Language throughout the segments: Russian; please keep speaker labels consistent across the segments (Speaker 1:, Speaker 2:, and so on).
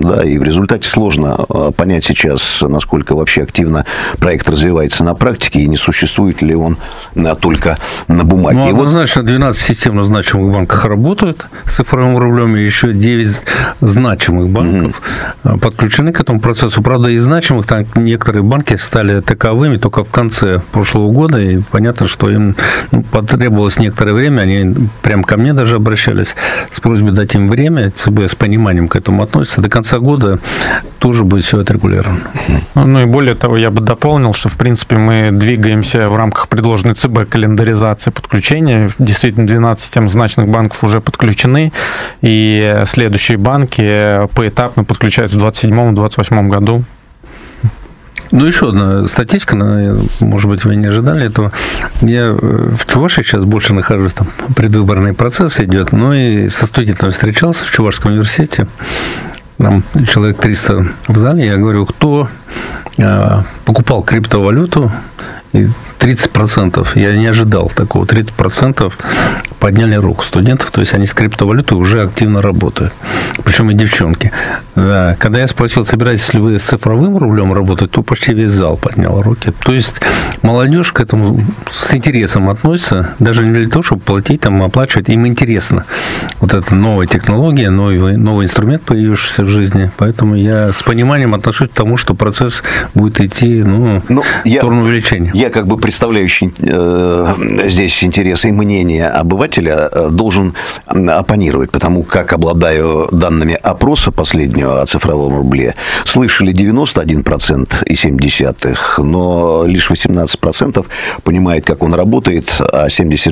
Speaker 1: да, и в результате сложно понять сейчас, насколько вообще активно проект развивается на практике, и не существует ли он только на бумаге.
Speaker 2: Ну, однозначно, 12 системно значимых банков работают с цифровым рублем, и еще 9 значимых банков подключены к этому процессу. Правда, из значимых там некоторые банки стали таковыми только в конце прошлого года, и понятно, что им потребовалось некоторое время, они прямо ко мне даже обращались с просьбой дать им время, ЦБ с пониманием к этому относится. До конца года тоже будет все отрегулировано.
Speaker 3: Ну и более того, я бы дополнил, что, в принципе, мы двигаемся в рамках предложенной ЦБ календаризации подключения. Действительно, 12 систем значных банков уже подключены, и следующие банки поэтапно подключаются в 2027-2028 году.
Speaker 2: Ну, еще одна статистика, может быть, вы не ожидали этого. Я в Чувашии сейчас больше нахожусь, там предвыборный процесс идет, но и со студентами встречался в Чувашском университете. Там человек 300 в зале, я говорю, кто покупал криптовалюту, и 30%, я не ожидал такого, 30% подняли руку студентов, то есть они с криптовалютой уже активно работают, причем и девчонки. Когда я спросил, собираетесь ли вы с цифровым рублем работать, то почти весь зал поднял руки. То есть молодежь к этому с интересом относится, даже не для того, чтобы платить, там, оплачивать, им интересно. Вот эта новая технология, новый инструмент, появившийся в жизни, поэтому я с пониманием отношусь к тому, что процесс будет идти в сторону увеличения.
Speaker 1: Я как бы представляющий здесь интересы и мнения обывателя должен оппонировать, потому как обладаю данными опроса последнего о цифровом рубле, слышали 91,7%, но лишь 18% понимает, как он работает, а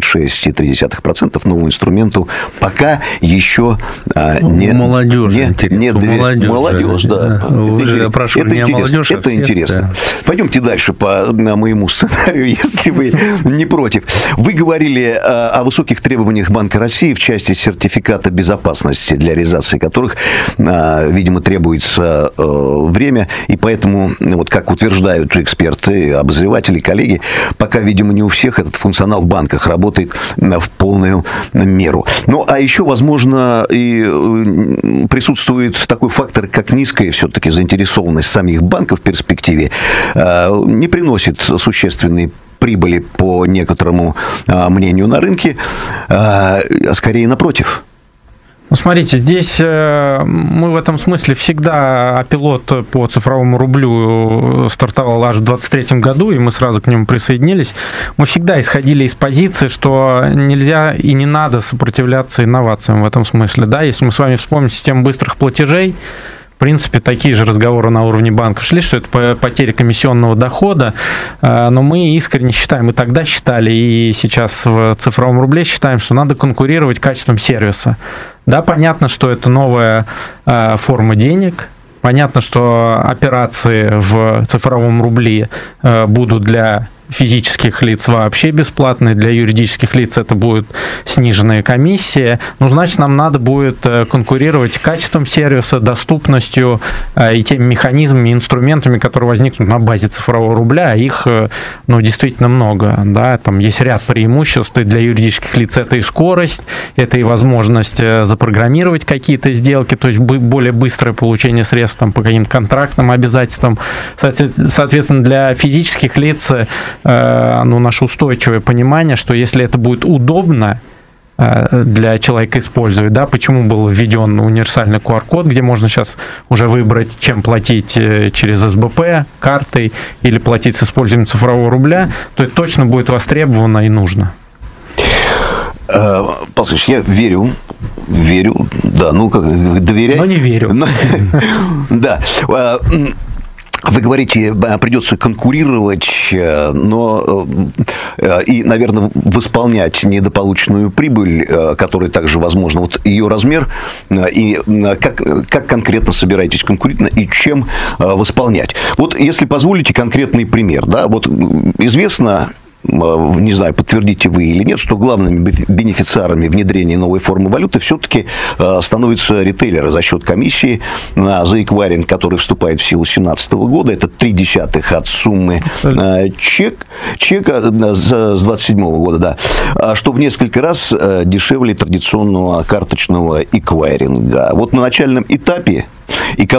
Speaker 1: 76,3% новому инструменту пока еще не доверяет. Молодежь, да.
Speaker 2: Вы же опрашивали не молодежь, а
Speaker 1: это интересно. Да. Пойдемте дальше по моему сценарию, если вы не против. Вы говорили о высоких требованиях Банка России в части сертификата безопасности, для реализации которых, видимо, требуется время, и поэтому, вот как утверждают эксперты, обозреватели, коллеги, пока, видимо, не у всех этот функционал в банках работает в полную меру. Ну, а еще, возможно, и присутствует такой фактор, как низкая все-таки заинтересованность самих банков в перспективе, не приносит существенной прибыли по некоторому мнению на рынке, а скорее напротив.
Speaker 3: Ну, смотрите, здесь мы в этом смысле всегда, пилот по цифровому рублю стартовал аж в 2023 году, и мы сразу к нему присоединились. Мы всегда исходили из позиции, что нельзя и не надо сопротивляться инновациям в этом смысле. Да? Если мы с вами вспомним систему быстрых платежей, в принципе, такие же разговоры на уровне банков шли, что это потеря комиссионного дохода, но мы искренне считаем, и тогда считали, и сейчас в цифровом рубле считаем, что надо конкурировать качеством сервиса. Да, понятно, что это новая форма денег, понятно, что операции в цифровом рубле будут для физических лиц вообще бесплатные, для юридических лиц это будет сниженная комиссия. Ну, значит, нам надо будет конкурировать качеством сервиса, доступностью и теми механизмами, инструментами, которые возникнут на базе цифрового рубля. Их, действительно много. Да? Там есть ряд преимуществ. И для юридических лиц это и скорость, это и возможность запрограммировать какие-то сделки, то есть более быстрое получение средств там, по каким-то контрактным обязательствам. Соответственно, для физических лиц наше устойчивое понимание, что если это будет удобно для человека использовать, да, почему был введен универсальный QR-код, где можно сейчас уже выбрать, чем платить через СБП, картой или платить с использованием цифрового рубля, то это точно будет востребовано и нужно.
Speaker 1: Павел Ильич, я верю, да, доверяю. Но
Speaker 3: не верю.
Speaker 1: Да. Вы говорите, придется конкурировать, но и, наверное, восполнять недополученную прибыль, которая также возможна. Вот ее размер и как конкретно собираетесь конкурировать и чем восполнять. Вот, если позволите, конкретный пример. Да? Вот известно, не знаю, подтвердите вы или нет, что главными бенефициарами внедрения новой формы валюты все-таки становятся ритейлеры за счет комиссии за эквайринг, который вступает в силу с 2017 года. Это 0,3 от суммы чека с 2027 года, да, что в несколько раз дешевле традиционного карточного эквайринга. Вот на начальном этапе